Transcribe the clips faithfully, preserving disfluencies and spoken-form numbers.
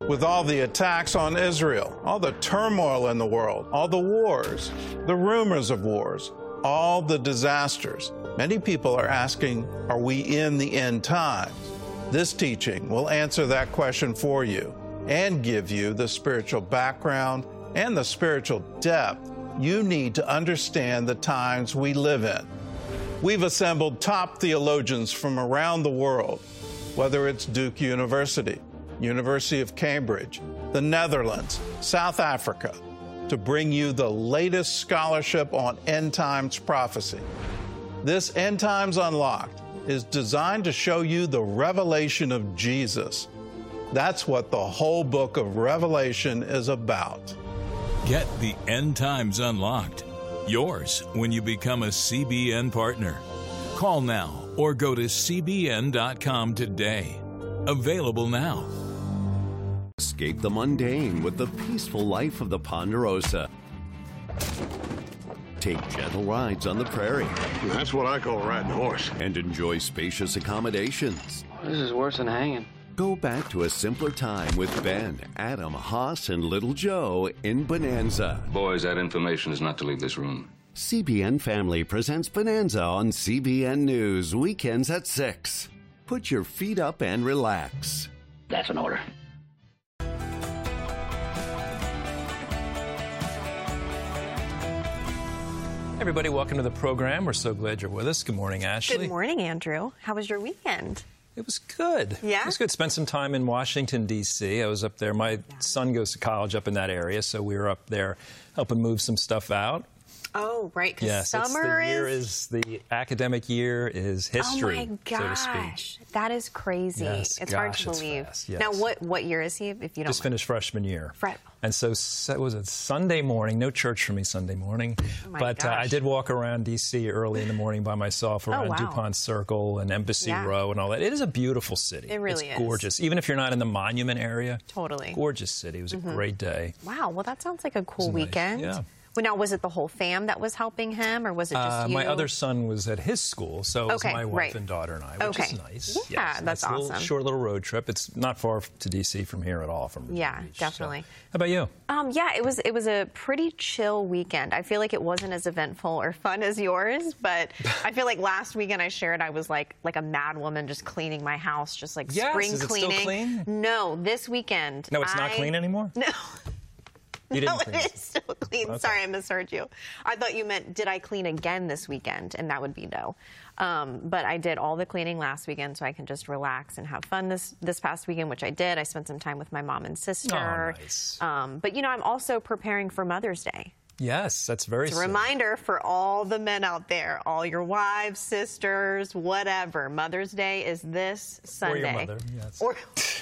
With all the attacks on Israel, all the turmoil in the world, all the wars, the rumors of wars, all the disasters, many people are asking, are we in the end times? This teaching will answer that question for you and give you the spiritual background and the spiritual depth you need to understand the times we live in. We've assembled top theologians from around the world, whether it's Duke University, University of Cambridge, the Netherlands, South Africa, to bring you the latest scholarship on end times prophecy. This End Times Unlocked is designed to show you the revelation of Jesus. That's what the whole book of Revelation is about. Get the End Times Unlocked. Yours when you become a C B N partner. Call now or go to C B N dot com today. Available now. Escape the mundane with the peaceful life of the Ponderosa. Take gentle rides on the prairie. That's what I call riding a horse. And enjoy spacious accommodations. This is worse than hanging. Go back to a simpler time with Ben, Adam, Haas, and Little Joe in Bonanza. Boys, that information is not to leave this room. C B N Family presents Bonanza on C B N News, weekends at six. Put your feet up and relax. That's an order. Everybody, welcome to the program. We're so glad you're with us. Good morning, Ashley. Good morning, Andrew. How was your weekend? It was good. Yeah? It was good. Spent some time in Washington, D C I was up there. My yeah. son goes to college up in that area, so we were up there helping move some stuff out. Oh, right, because yes, summer the year is... is... The academic year is history, oh my gosh, so to speak. That is crazy. Yes, it's gosh, hard to it's believe. fast, yes. Now, what, what year is he, if you don't Just mind? finished freshman year. Right. And so, so was it Sunday morning, no church for me Sunday morning, oh my but uh, I gosh. did walk around D C early in the morning by myself around oh, wow. DuPont Circle and Embassy yeah. Row and all that. It is a beautiful city. It really it's is. gorgeous. Even if you're not in the monument area. Totally. Gorgeous city. It was mm-hmm. a great day. Wow, well, that sounds like a cool nice. weekend. Yeah. Well, now, was it the whole fam that was helping him, or was it just uh, you? My other son was at his school, so it was okay, my wife right. and daughter and I, which okay. is nice. Yeah, yes, that's nice awesome. Little, short little road trip. It's not far to D C from here at all. From Virginia yeah, Beach, definitely. So. How about you? Um, yeah, it was it was a pretty chill weekend. I feel like it wasn't as eventful or fun as yours, but I feel like last weekend I shared I was like like a mad woman just cleaning my house, just like yes, spring is it cleaning. Still clean? No, this weekend. No, it's I, not clean anymore? No. You didn't no, clean it is still clean. Okay. Sorry, I misheard you. I thought you meant, did I clean again this weekend? And that would be no. Um, but I did all the cleaning last weekend, so I can just relax and have fun this this past weekend, which I did. I spent some time with my mom and sister. Oh, nice. Um, but, you know, I'm also preparing for Mother's Day. Yes, that's very It's a soon. reminder for all the men out there, all your wives, sisters, whatever. Mother's Day is this Sunday. Or your mother, yes. Or,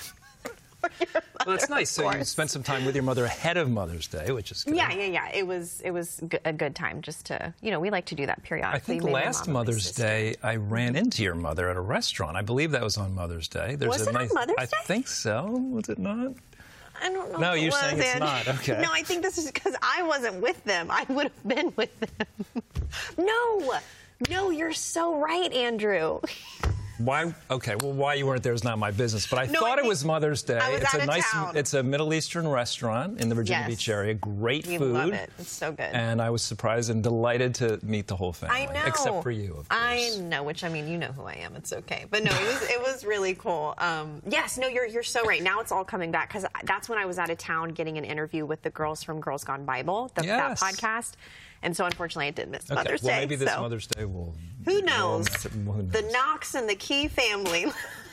or your mother, well, that's nice. So you spent some time with your mother ahead of Mother's Day, which is good. Yeah, yeah, yeah. It was it was g- a good time just to, you know, we like to do that periodically. I think Me, last mom, Mother's Day, I ran into your mother at a restaurant. I believe that was on Mother's Day. There's was a it nice, on Mother's I Day? I think so. Was it not? I don't know. No, if it you're was, saying it's Ed. not. Okay. No, I think this is because I wasn't with them. I would have been with them. No, no, you're so right, Andrew. Why? Okay, well, why you weren't there is not my business. But I No, thought I it was Mother's Day. I was it's out a of nice. town. It's a Middle Eastern restaurant in the Virginia Yes. Beach area. Great We food. love it. It's so good. And I was surprised and delighted to meet the whole family. I know. Except for you, of course. I know, which I mean, you know who I am. It's okay. But no, it was it was really cool. Um, yes, no, you're you're so right. Now it's all coming back because that's when I was out of town getting an interview with the girls from Girls Gone Bible, the, Yes. that podcast. And so, unfortunately, I did miss Okay. Mother's well, Day. maybe this so. Mother's Day will. Who knows? Will, who knows? The Knox and the Key family.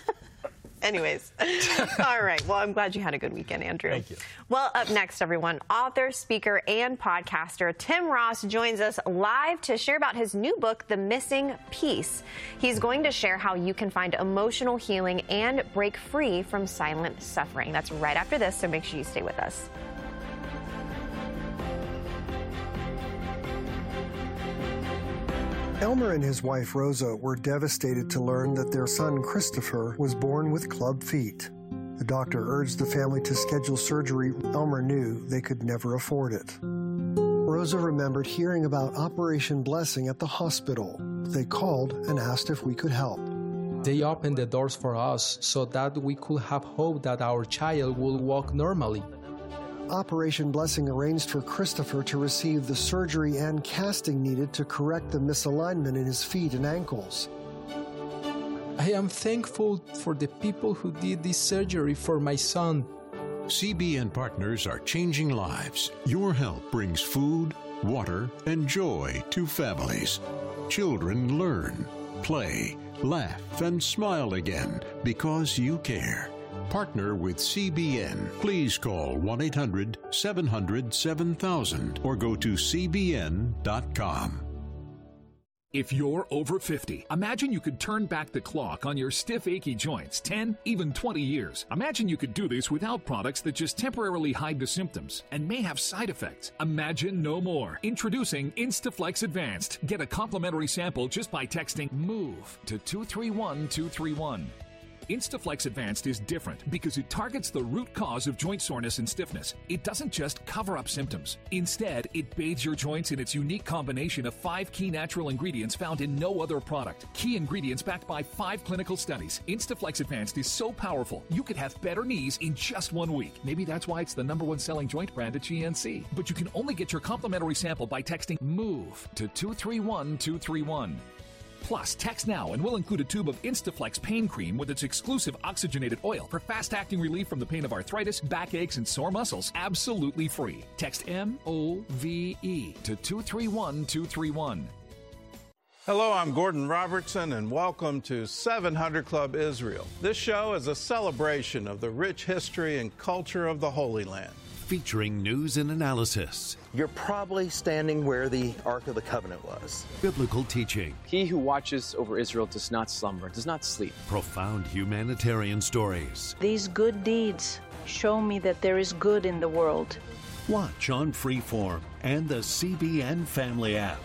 Anyways. All right. Well, I'm glad you had a good weekend, Andrew. Thank you. Well, up next, everyone, author, speaker, and podcaster Tim Ross joins us live to share about his new book, The Missing Piece. He's going to share how you can find emotional healing and break free from silent suffering. That's right after this, so make sure you stay with us. Elmer and his wife Rosa were devastated to learn that their son Christopher was born with club feet. The doctor urged the family to schedule surgery. Elmer knew they could never afford it. Rosa remembered hearing about Operation Blessing at the hospital. They called and asked if we could help. They opened the doors for us so that we could have hope that our child will walk normally. Operation Blessing arranged for Christopher to receive the surgery and casting needed to correct the misalignment in his feet and ankles. I am thankful for the people who did this surgery for my son. C B N Partners are changing lives. Your help brings food, water, and joy to families. Children learn, play, laugh, and smile again because you care. Partner with C B N. Please call one eight hundred seven hundred seven thousand or go to C B N dot com. If you're over fifty, imagine you could turn back the clock on your stiff, achy joints ten, even twenty years. Imagine you could do this without products that just temporarily hide the symptoms and may have side effects. Imagine no more. Introducing Instaflex Advanced. Get a complimentary sample just by texting MOVE to two three one two three one. Instaflex Advanced is different because it targets the root cause of joint soreness and stiffness. It doesn't just cover up symptoms. Instead, it bathes your joints in its unique combination of five key natural ingredients found in no other product. Key ingredients backed by five clinical studies. Instaflex Advanced is so powerful, you could have better knees in just one week. Maybe that's why it's the number one selling joint brand at G N C. But you can only get your complimentary sample by texting MOVE to two three one two three one. Plus, text now and we'll include a tube of Instaflex pain cream with its exclusive oxygenated oil for fast-acting relief from the pain of arthritis, backaches, and sore muscles, absolutely free. Text M O V E to two three one two three one. Hello, I'm Gordon Robertson, and welcome to seven hundred Club Israel. This show is a celebration of the rich history and culture of the Holy Land. Featuring news and analysis. You're probably standing where the Ark of the Covenant was. Biblical teaching. He who watches over Israel does not slumber, does not sleep. Profound humanitarian stories. These good deeds show me that there is good in the world. Watch on Freeform and the C B N Family app.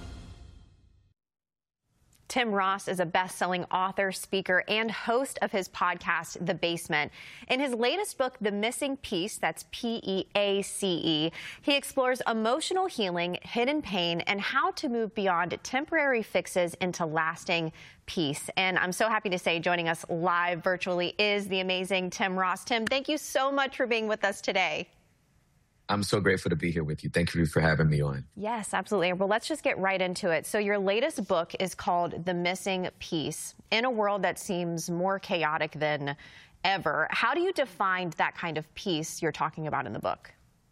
Tim Ross is a best-selling author, speaker, and host of his podcast, The Basement. In his latest book, The Missing Piece, that's P E A C E, he explores emotional healing, hidden pain, and how to move beyond temporary fixes into lasting peace. And I'm so happy to say joining us live virtually is the amazing Tim Ross. Tim, thank you so much for being with us today. I'm so grateful to be here with you. Thank you for having me on. Yes, absolutely. Well, let's just get right into it. So your latest book is called The Missing Piece. In a world that seems more chaotic than ever, how do you define that kind of peace you're talking about in the book?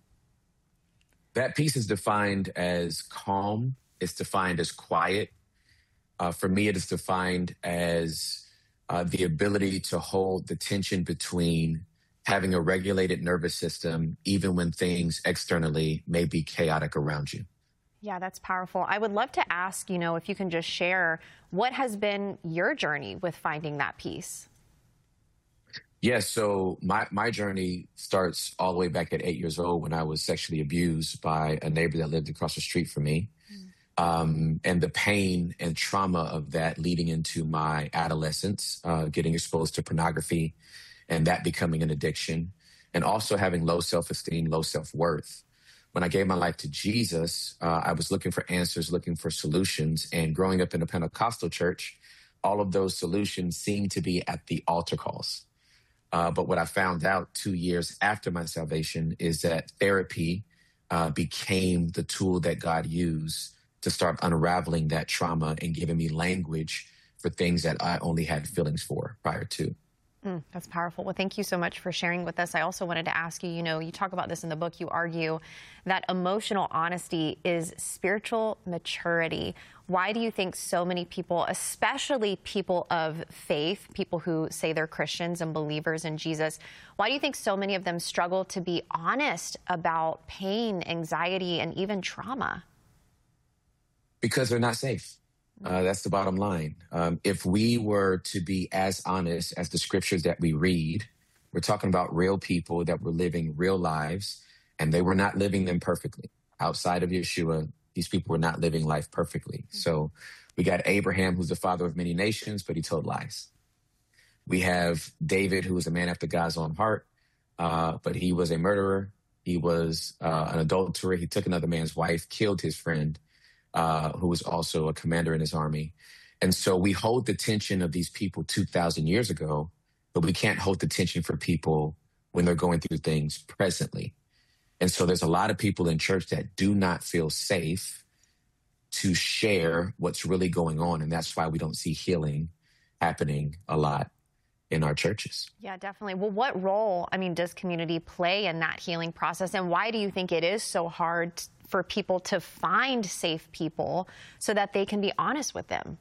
That peace is defined as calm. It's defined as quiet. Uh, for me, it is defined as uh, the ability to hold the tension between having a regulated nervous system, even when things externally may be chaotic around you. Yeah, that's powerful. I would love to ask, you know, if you can just share what has been your journey with finding that peace. Yeah, so my, my journey starts all the way back at eight years old when I was sexually abused by a neighbor that lived across the street from me. Mm. Um, and the pain and trauma of that leading into my adolescence, uh, getting exposed to pornography, and that becoming an addiction, and also having low self-esteem, low self-worth. When I gave my life to Jesus, uh, I was looking for answers, looking for solutions. And growing up in a Pentecostal church, all of those solutions seemed to be at the altar calls. Uh, but what I found out two years after my salvation is that therapy uh, became the tool that God used to start unraveling that trauma and giving me language for things that I only had feelings for prior to. Mm, that's powerful. Well, thank you so much for sharing with us. I also wanted to ask you, you know, you talk about this in the book, you argue that emotional honesty is spiritual maturity. Why do you think so many people, especially people of faith, people who say they're Christians and believers in Jesus, why do you think so many of them struggle to be honest about pain, anxiety, and even trauma? Because they're not safe. Uh, that's the bottom line. Um, if we were to be as honest as the scriptures that we read, we're talking about real people that were living real lives, and they were not living them perfectly. Outside of Yeshua, these people were not living life perfectly. Mm-hmm. So we got Abraham, who's the father of many nations, but he told lies. We have David, who was a man after God's own heart, uh, but he was a murderer. He was uh, an adulterer. He took another man's wife, killed his friend, Uh, who was also a commander in his army. And so we hold the tension of these people two thousand years ago, but we can't hold the tension for people when they're going through things presently. And so there's a lot of people in church that do not feel safe to share what's really going on. And that's why we don't see healing happening a lot in our churches. Yeah, definitely. Well, what role, I mean, does community play in that healing process? And why do you think it is so hard for people to find safe people so that they can be honest with them?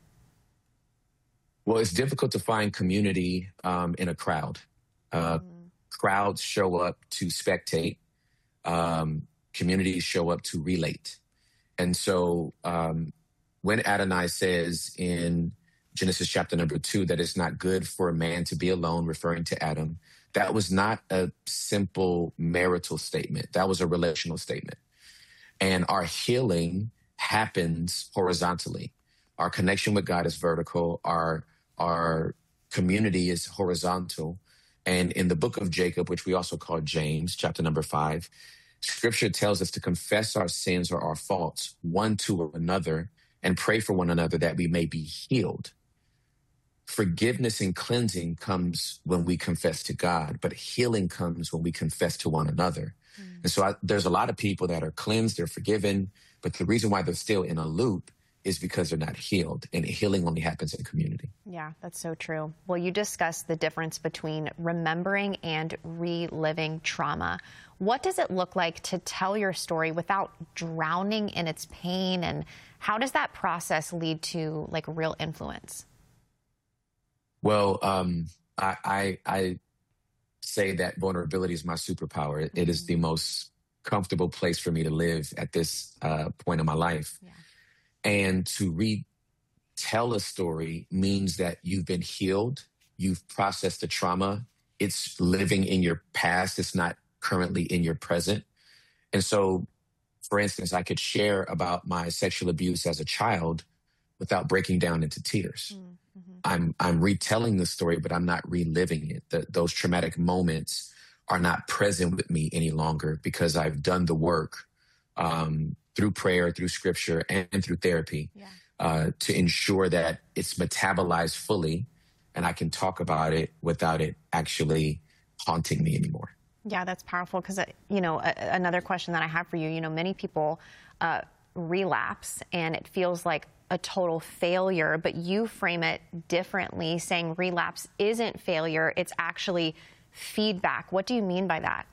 Well, it's difficult to find community um, in a crowd. Uh, mm. Crowds show up to spectate. Um, communities show up to relate. And so um, when Adonai says in Genesis chapter number two that it's not good for a man to be alone, referring to Adam, that was not a simple marital statement. That was a relational statement. And our healing happens horizontally. Our connection with God is vertical. Our, our community is horizontal. And in the book of Jacob, which we also call James, chapter number five, Scripture tells us to confess our sins or our faults one to another and pray for one another that we may be healed. Forgiveness and cleansing comes when we confess to God, but healing comes when we confess to one another. Mm. And so I, there's a lot of people that are cleansed, they're forgiven, but the reason why they're still in a loop is because they're not healed, and healing only happens in community. Yeah, that's so true. Well, you discussed the difference between remembering and reliving trauma. What does it look like to tell your story without drowning in its pain, and how does that process lead to like real influence? Well, um, I, I, I say that vulnerability is my superpower. It, mm-hmm. it is the most comfortable place for me to live at this uh, point in my life. Yeah. And to retell a story means that you've been healed, you've processed the trauma, it's living in your past, it's not currently in your present. And so, for instance, I could share about my sexual abuse as a child without breaking down into tears. Mm-hmm. I'm I'm retelling the story, but I'm not reliving it. The, those traumatic moments are not present with me any longer because I've done the work um, through prayer, through scripture, and, and through therapy yeah. uh, to ensure that it's metabolized fully and I can talk about it without it actually haunting me anymore. Yeah, that's powerful because, uh, you know, a, another question that I have for you, you know, many people uh, relapse and it feels like a total failure, but you frame it differently, saying relapse isn't failure, it's actually feedback. What do you mean by that?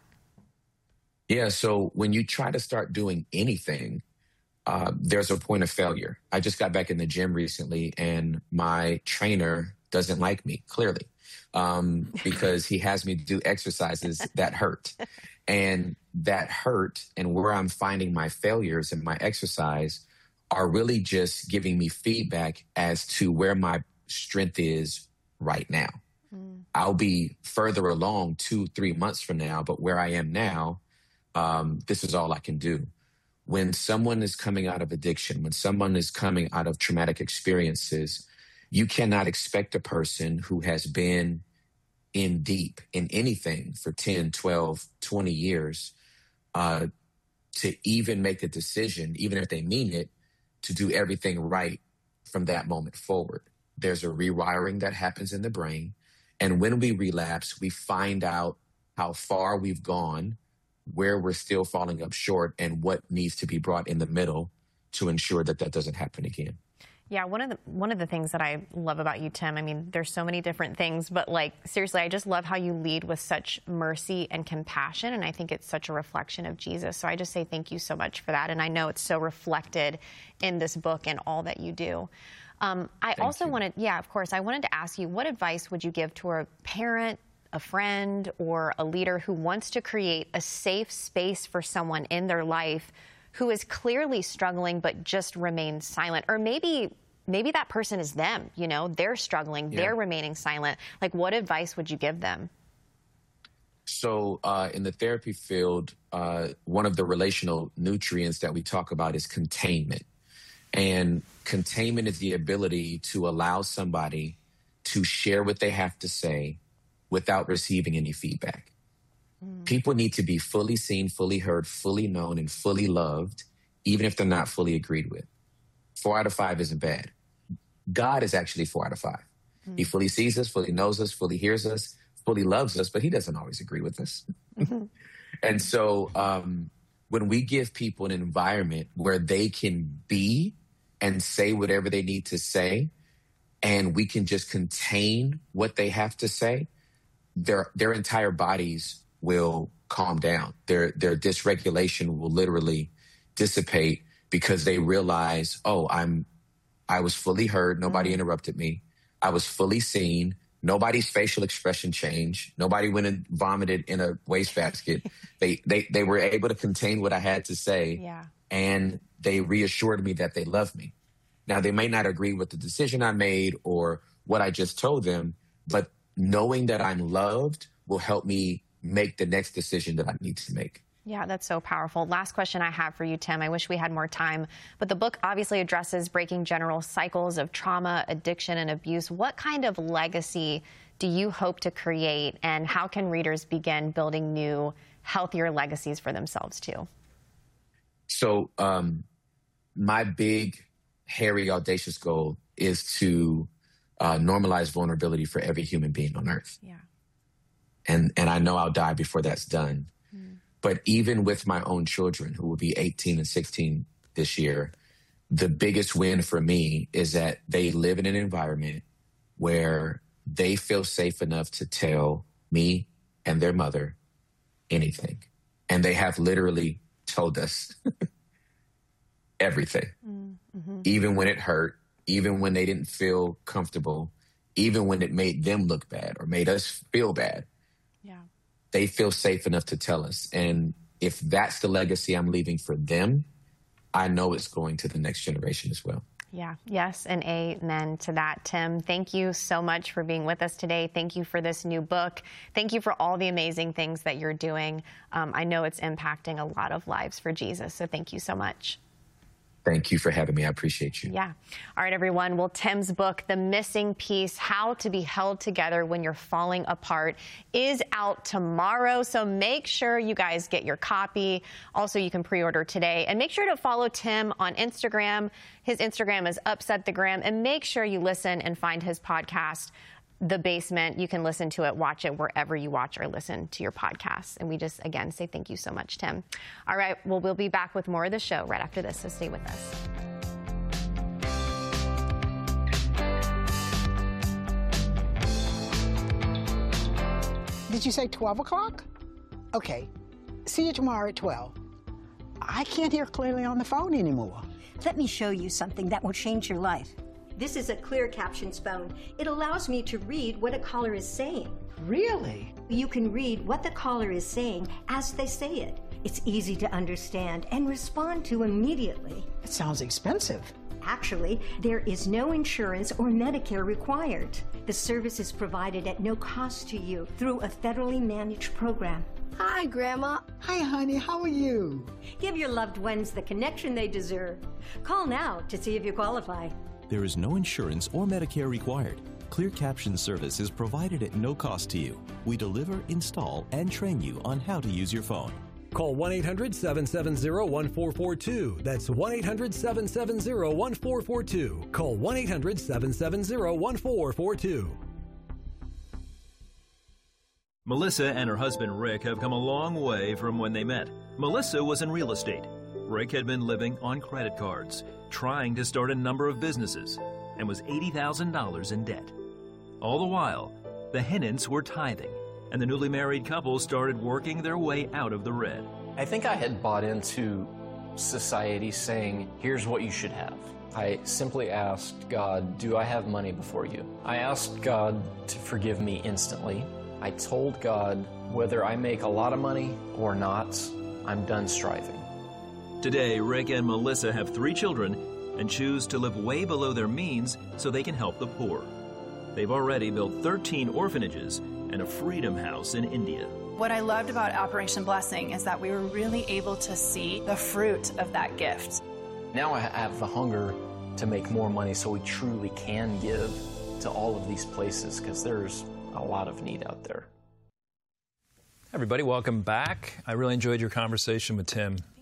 Yeah, so when you try to start doing anything, uh, there's a point of failure. I just got back in the gym recently, and my trainer doesn't like me, clearly, um, because he has me do exercises that hurt. And that hurt and where I'm finding my failures in my exercise are really just giving me feedback as to where my strength is right now. Mm. I'll be further along two, three months from now, but where I am now, Um, this is all I can do. When someone is coming out of addiction, when someone is coming out of traumatic experiences, you cannot expect a person who has been in deep in anything for ten, twelve, twenty years uh, to even make a decision, even if they mean it, to do everything right from that moment forward. There's a rewiring that happens in the brain. And when we relapse, we find out how far we've gone, where we're still falling up short, and what needs to be brought in the middle to ensure that that doesn't happen again. Yeah, one of the one of the things that I love about you, Tim, I mean, there's so many different things, but like, seriously, I just love how you lead with such mercy and compassion, and I think it's such a reflection of Jesus. So I just say thank you so much for that, and I know it's so reflected in this book and all that you do. Um, I thank also you. wanted, yeah, of course, I wanted to ask you, what advice would you give to a parent, a friend, or a leader who wants to create a safe space for someone in their life who is clearly struggling but just remains silent? Or maybe maybe that person is them, you know, they're struggling, yeah. they're remaining silent. Like, what advice would you give them? So uh, in the therapy field, uh, one of the relational nutrients that we talk about is containment. And containment is the ability to allow somebody to share what they have to say without receiving any feedback. Mm. People need to be fully seen, fully heard, fully known, and fully loved, even if they're not fully agreed with. Four out of five isn't bad. God is actually four out of five. Mm-hmm. He fully sees us, fully knows us, fully hears us, fully loves us, but he doesn't always agree with us. Mm-hmm. And so um, when we give people an environment where they can be and say whatever they need to say, and we can just contain what they have to say, their their entire bodies will calm down. Their their dysregulation will literally dissipate because they realize, oh, I'm I was fully heard. Nobody mm-hmm. interrupted me. I was fully seen. Nobody's facial expression changed. Nobody went and vomited in a wastebasket. they they they were able to contain what I had to say, yeah. and they reassured me that they love me. Now, they may not agree with the decision I made or what I just told them, but knowing that I'm loved will help me make the next decision that I need to make. Yeah, that's so powerful. Last question I have for you, Tim. I wish we had more time, but the book obviously addresses breaking general cycles of trauma, addiction, and abuse. What kind of legacy do you hope to create, and how can readers begin building new, healthier legacies for themselves, too? So um, my big, hairy, audacious goal is to uh, normalize vulnerability for every human being on earth. Yeah. And, and I know I'll die before that's done. But even with my own children, who will be eighteen and sixteen this year, the biggest win for me is that they live in an environment where they feel safe enough to tell me and their mother anything. And they have literally told us everything, mm-hmm. even when it hurt, even when they didn't feel comfortable, even when it made them look bad or made us feel bad. Yeah. They feel safe enough to tell us. And if that's the legacy I'm leaving for them, I know it's going to the next generation as well. Yeah. Yes. And amen to that, Tim. Thank you so much for being with us today. Thank you for this new book. Thank you for all the amazing things that you're doing. Um, I know it's impacting a lot of lives for Jesus. So thank you so much. Thank you for having me. I appreciate you. Yeah. All right, everyone. Well, Tim's book, The Missing Piece, How to Be Held Together When You're Falling Apart, is out tomorrow. So make sure you guys get your copy. Also, you can pre-order today. And make sure to follow Tim on Instagram. His Instagram is Upset the Gram. And make sure you listen and find his podcast, The Basement. You can listen to it, watch it wherever you watch or listen to your podcasts. And we just, again, say thank you so much, Tim. All right, well, we'll be back with more of the show right after this, so stay with us. Did you say twelve o'clock? Okay, see you tomorrow at twelve. I can't hear clearly on the phone anymore. Let me show you something that will change your life. This is a clear captions phone. It allows me to read what a caller is saying. Really? You can read what the caller is saying as they say it. It's easy to understand and respond to immediately. It sounds expensive. Actually, there is no insurance or Medicare required. The service is provided at no cost to you through a federally managed program. Hi, Grandma. Hi, honey. How are you? Give your loved ones the connection they deserve. Call now to see if you qualify. There is no insurance or Medicare required. Clear Caption service is provided at no cost to you. We deliver, install, and train you on how to use your phone. Call one eight hundred seven seven zero one four four two. That's one eight hundred seven seven zero one four four two. Call one eight hundred seven seven zero one four four two. Melissa and her husband Rick have come a long way from when they met. Melissa was in real estate. Rick had been living on credit cards, trying to start a number of businesses, and was eighty thousand dollars in debt. All the while, the Hennants were tithing, and the newly married couple started working their way out of the red. I think I had bought into society saying, here's what you should have. I simply asked God, do I have money before you? I asked God to forgive me instantly. I told God, whether I make a lot of money or not, I'm done striving. Today, Rick and Melissa have three children and choose to live way below their means so they can help the poor. They've already built thirteen orphanages and a Freedom House in India. What I loved about Operation Blessing is that we were really able to see the fruit of that gift. Now I have the hunger to make more money so we truly can give to all of these places, because there's a lot of need out there. Everybody, welcome back. I really enjoyed your conversation with Tim.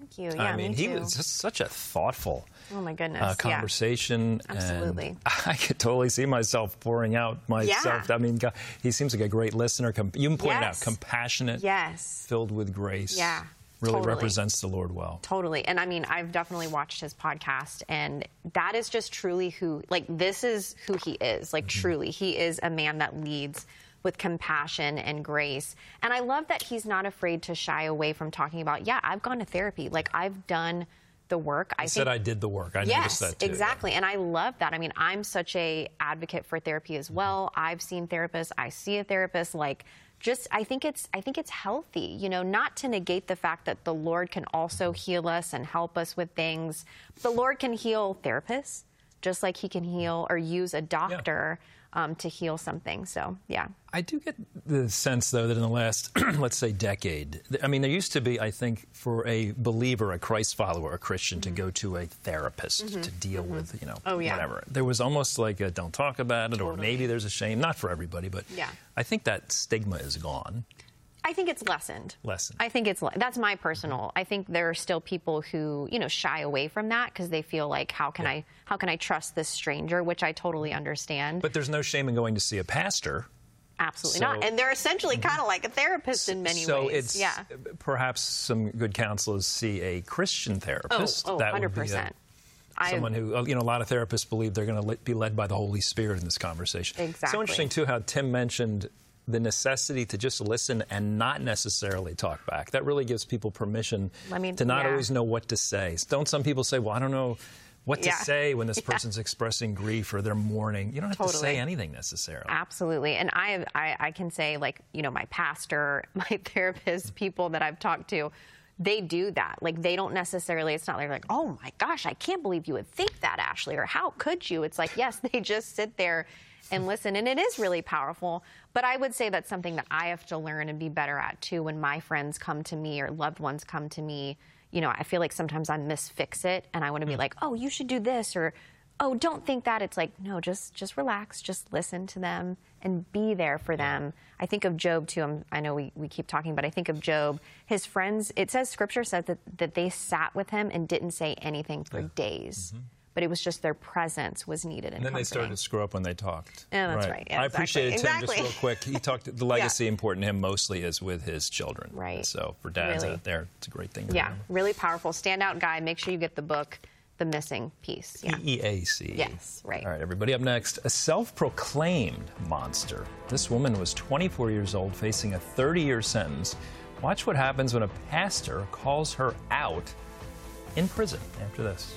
Thank you. Yeah, I mean, me he too. was just such a thoughtful Oh my goodness. uh, conversation. Yeah. Absolutely. And I could totally see myself pouring out myself. Yeah. I mean, God, he seems like a great listener. Com- you pointed Yes. out compassionate, Yes. filled with grace. Yeah. Really Totally. represents the Lord well. Totally. And I mean, I've definitely watched his podcast, and that is just truly who, like, this is who he is. Like, Mm-hmm. truly, he is a man that leads with compassion and grace. And I love that he's not afraid to shy away from talking about, yeah, I've gone to therapy. Like, I've done the work. I, I said think, I did the work. I yes, noticed that too. exactly. And I love that. I mean, I'm such a advocate for therapy as well. I've seen therapists. I see a therapist. Like, just, I think it's, I think it's healthy, you know, not to negate the fact that the Lord can also heal us and help us with things. The Lord can heal therapists, just like he can heal or use a doctor um, to heal something. So, yeah. I do get the sense, though, that in the last, let's say, decade, I mean, there used to be, I think, for a believer, a Christ follower, a Christian, mm-hmm. to go to a therapist Mm-hmm. to deal Mm-hmm. with, you know, oh, yeah. whatever. There was almost like a don't talk about it, Totally. or maybe there's a shame. Not for everybody, but yeah. I think that stigma is gone. I think it's lessened. Lessened. I think it's, that's my personal. I think there are still people who, you know, shy away from that because they feel like, how can yeah. I, how can I trust this stranger, which I totally understand. But there's no shame in going to see a pastor. Absolutely so, not. And they're essentially kind of like a therapist in many so ways. It's, yeah. perhaps some good counselors see a Christian therapist. Oh, oh that one hundred percent. Would be a, someone who, you know, a lot of therapists believe they're going to be led by the Holy Spirit in this conversation. Exactly. So interesting, too, how Tim mentioned the necessity to just listen and not necessarily talk back. That really gives people permission I mean, to not yeah. always know what to say. Don't some people say, well, I don't know what to yeah. say when this yeah. person's expressing grief or they're mourning. You don't have totally. to say anything necessarily. Absolutely. And I, I, I can say, like, you know, my pastor, my therapist, people that I've talked to, they do that. Like, they don't necessarily, it's not like, like, oh my gosh, I can't believe you would think that, Ashley, or how could you? It's like, yes, they just sit there and listen. And it is really powerful. But I would say that's something that I have to learn and be better at, too, when my friends come to me or loved ones come to me. You know, I feel like sometimes I misfix it, and I want to be like, oh, you should do this, or, oh, don't think that. It's like, no, just just relax, just listen to them and be there for them. I think of Job, too. I'm, I know we, we keep talking, but I think of Job. His friends, it says, Scripture says that, that they sat with him and didn't say anything for yeah. days. Mm-hmm. But it was just their presence was needed. And then they started to screw up when they talked. Yeah, that's right. right. Yeah, I exactly. appreciated Tim exactly. just real quick. He talked. The legacy yeah. important to him mostly is with his children. Right. And so for dads really. out there, it's a great thing. To yeah, remember. Really powerful. Standout guy. Make sure you get the book, The Missing Piece. Yeah. E E A C. Yes. Right. All right, everybody. Up next, a self-proclaimed monster. This woman was twenty-four years old, facing a thirty-year sentence. Watch what happens when a pastor calls her out in prison. After this.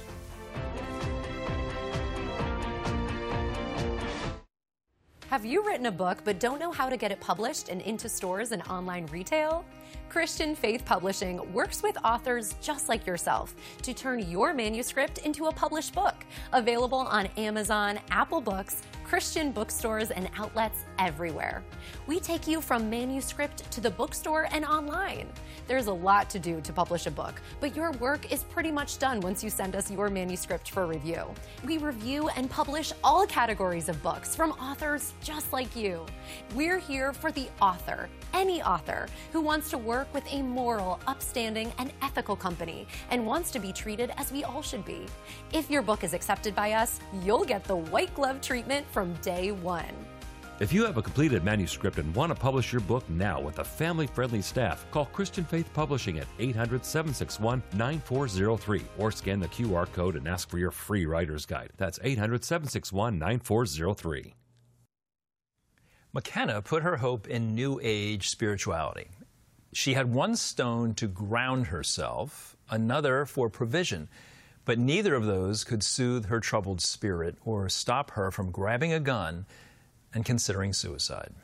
Have you written a book but don't know how to get it published and into stores and online retail? Christian Faith Publishing works with authors just like yourself to turn your manuscript into a published book. Available on Amazon, Apple Books, Christian bookstores, and outlets everywhere. We take you from manuscript to the bookstore and online. There's a lot to do to publish a book, but your work is pretty much done once you send us your manuscript for review. We review and publish all categories of books from authors just like you. We're here for the author, any author, who wants to work with a moral, upstanding, and ethical company and wants to be treated as we all should be. If your book is accepted by us, you'll get the white glove treatment from day one. If you have a completed manuscript and want to publish your book now with a family-friendly staff, call Christian Faith Publishing at eight hundred, seven six one, nine four zero three or scan the Q R code and ask for your free writer's guide. That's eight hundred, seven six one, nine four zero three. McKenna put her hope in New Age spirituality. She had one stone to ground herself, another for provision, but neither of those could soothe her troubled spirit or stop her from grabbing a gun and considering suicide.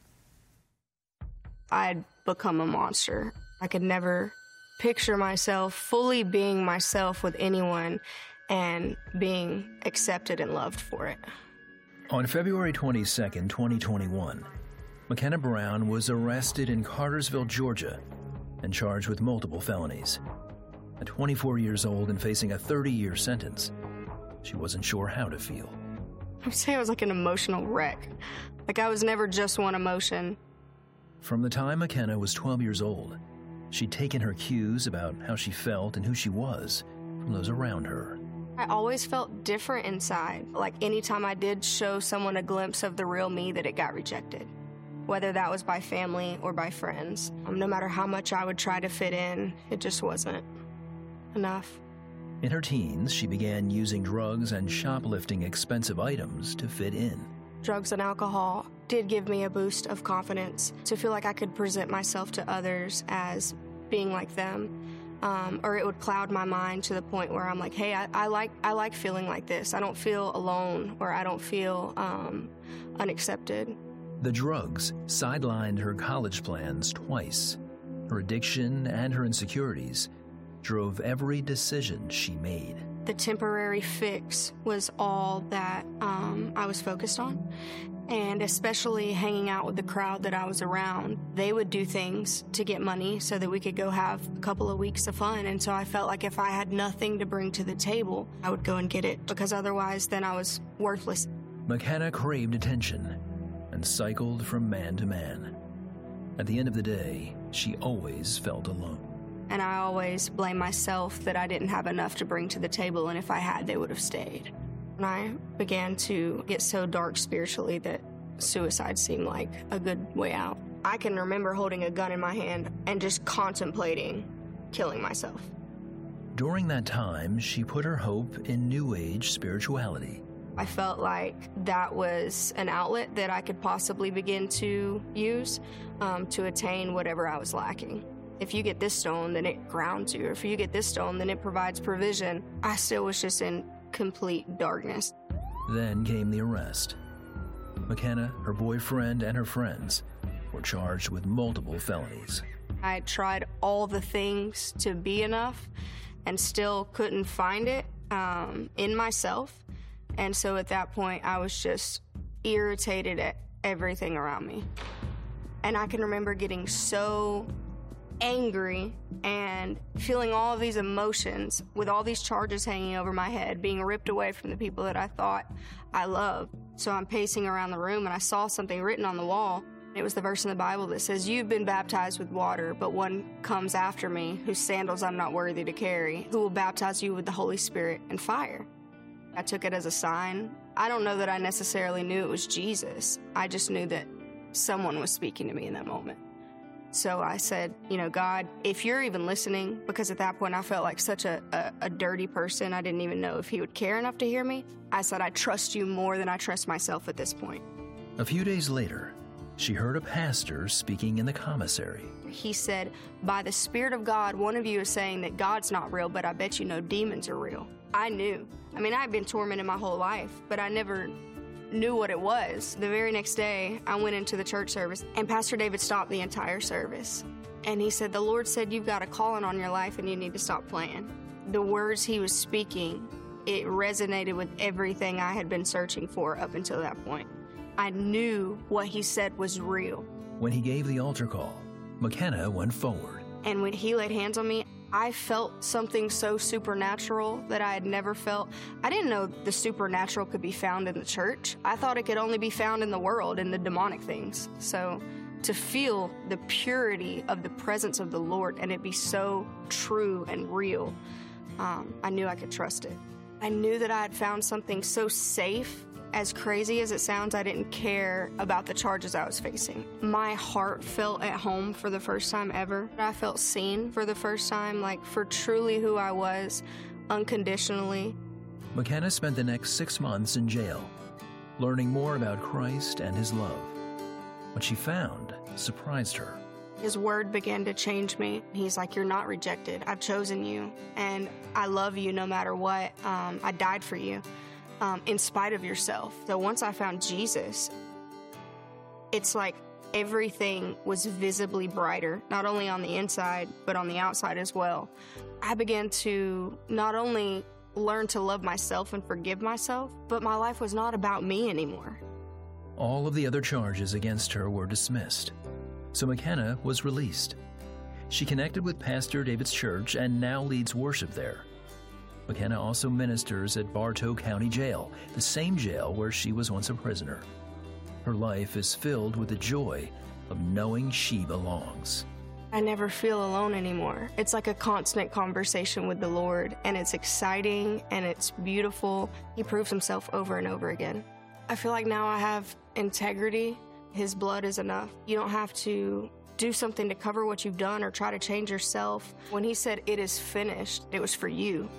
I'd become a monster. I could never picture myself fully being myself with anyone and being accepted and loved for it. On February twenty-second, twenty twenty-one, McKenna Brown was arrested in Cartersville, Georgia, and charged with multiple felonies. At twenty-four years old and facing a thirty-year sentence, she wasn't sure how to feel. I would say I was like an emotional wreck. Like I was never just one emotion. From the time McKenna was twelve years old, She'd taken her cues about how she felt and who she was from those around her. I always felt different inside. Like anytime I did show someone a glimpse of the real me, that it got rejected. Whether that was by family or by friends. Um, no matter how much I would try to fit in, it just wasn't enough. In her teens, she began using drugs and shoplifting expensive items to fit in. Drugs and alcohol did give me a boost of confidence to feel like I could present myself to others as being like them. Um, or it would cloud my mind to the point where I'm like, hey, I, I like I like feeling like this. I don't feel alone, or I don't feel um, unaccepted. The drugs sidelined her college plans twice. Her addiction and her insecurities drove every decision she made. The temporary fix was all that um, I was focused on. And especially hanging out with the crowd that I was around, they would do things to get money so that we could go have a couple of weeks of fun. And so I felt like if I had nothing to bring to the table, I would go and get it, because otherwise then I was worthless. McKenna craved attention and cycled from man to man. At the end of the day, she always felt alone. And I always blame myself that I didn't have enough to bring to the table, and if I had, they would have stayed. And I began to get so dark spiritually that suicide seemed like a good way out. I can remember holding a gun in my hand and just contemplating killing myself. During that time, she put her hope in New Age spirituality. I felt like that was an outlet that I could possibly begin to use um, to attain whatever I was lacking. If you get this stone, then it grounds you. Or if you get this stone, then it provides provision. I still was just in complete darkness. Then came the arrest. McKenna, her boyfriend, and her friends were charged with multiple felonies. I had tried all the things to be enough and still couldn't find it um, in myself. And so at that point, I was just irritated at everything around me. And I can remember getting so angry and feeling all of these emotions with all these charges hanging over my head, being ripped away from the people that I thought I loved. So I'm pacing around the room and I saw something written on the wall. It was the verse in the Bible that says, "You've been baptized with water, but one comes after me, whose sandals I'm not worthy to carry, who will baptize you with the Holy Spirit and fire." I took it as a sign. I don't know that I necessarily knew it was Jesus. I just knew that someone was speaking to me in that moment. So I said, you know, God, if you're even listening, because at that point I felt like such a, a, a dirty person. I didn't even know if he would care enough to hear me. I said, I trust you more than I trust myself at this point. A few days later, she heard a pastor speaking in the commissary. He said, by the Spirit of God, one of you is saying that God's not real, but I bet you know demons are real. I knew. I mean, I'd been tormented my whole life, but I never knew what it was. The very next day, I went into the church service, and Pastor David stopped the entire service. And he said, the Lord said you've got a calling on your life and you need to stop playing. The words he was speaking, it resonated with everything I had been searching for up until that point. I knew what he said was real. When he gave the altar call, McKenna went forward. And when he laid hands on me, I felt something so supernatural that I had never felt. I didn't know the supernatural could be found in the church. I thought it could only be found in the world, in the demonic things. So to feel the purity of the presence of the Lord and it be so true and real, um, I knew I could trust it. I knew that I had found something so safe. As crazy as it sounds, I didn't care about the charges I was facing. My heart felt at home for the first time ever. I felt seen for the first time, like for truly who I was, unconditionally. McKenna spent the next six months in jail, learning more about Christ and his love. What she found surprised her. His word began to change me. He's like, you're not rejected. I've chosen you, and I love you no matter what. Um, I died for you. Um, in spite of yourself. So once I found Jesus, it's like everything was visibly brighter, not only on the inside, but on the outside as well. I began to not only learn to love myself and forgive myself, but my life was not about me anymore. All of the other charges against her were dismissed, so McKenna was released. She connected with Pastor David's church and now leads worship there. McKenna also ministers at Bartow County Jail, the same jail where she was once a prisoner. Her life is filled with the joy of knowing she belongs. I I never feel alone anymore. It's like a constant conversation with the Lord, and it's exciting and it's beautiful. He proves himself over and over again. I feel like now I have integrity. His blood is enough. You don't have to do something to cover what you've done or try to change yourself. When he said it is finished, it was for you.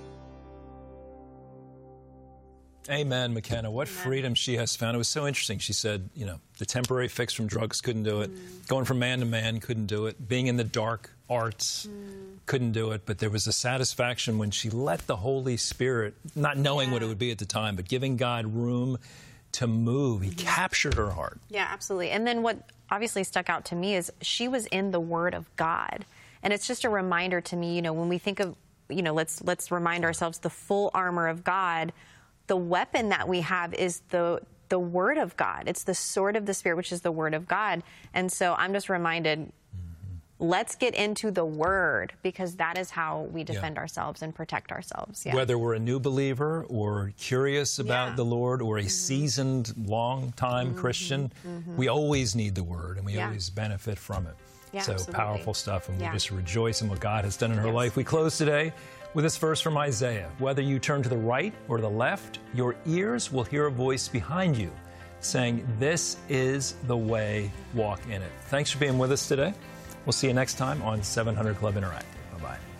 Amen, McKenna. What Amen. Freedom she has found. It was so interesting. She said, you know, the temporary fix from drugs couldn't do it. Mm. Going from man to man couldn't do it. Being in the dark arts mm. couldn't do it. But there was a satisfaction when she let the Holy Spirit, not knowing yeah. what it would be at the time, but giving God room to move. He mm-hmm. captured her heart. Yeah, absolutely. And then what obviously stuck out to me is she was in the Word of God. And it's just a reminder to me, you know, when we think of, you know, let's let's remind ourselves the full armor of God. The weapon that we have is the the Word of God. It's the sword of the Spirit, which is the Word of God. And so I'm just reminded, mm-hmm. let's get into the Word, because that is how we defend yeah. ourselves and protect ourselves. Yeah. Whether we're a new believer or curious about yeah. the Lord or a mm-hmm. seasoned, long-time mm-hmm. Christian, mm-hmm. we always need the Word, and we yeah. always benefit from it. Yeah, so absolutely. Powerful stuff, and yeah. we just rejoice in what God has done in her yes. life. We close today with this verse from Isaiah. Whether you turn to the right or the left, your ears will hear a voice behind you saying, this is the way, walk in it. Thanks for being with us today. We'll see you next time on seven hundred Club Interactive. Bye-bye.